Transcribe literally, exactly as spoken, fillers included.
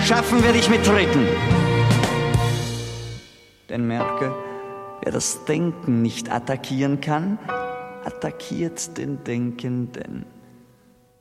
Schaffen werde ich mit Treten. Denn merke, wer das Denken nicht attackieren kann, attackiert den Denkenden.